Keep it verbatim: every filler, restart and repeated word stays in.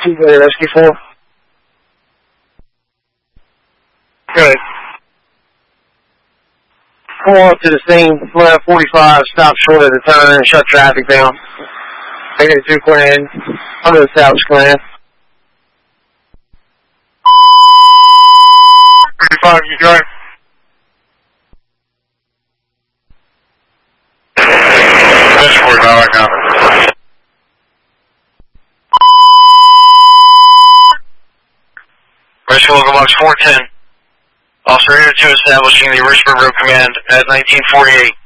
two Gunner Rescue four. Good. Come on to the scene, left forty-five, stop short of the turn and shut traffic down. Negative two Clan, under the Salvage Clan. thirty-five, you drive. That's forty-five, I got it. Rescue Local Box four ten. Officer eight oh two establishing the Richmond Road Command at nineteen forty-eight.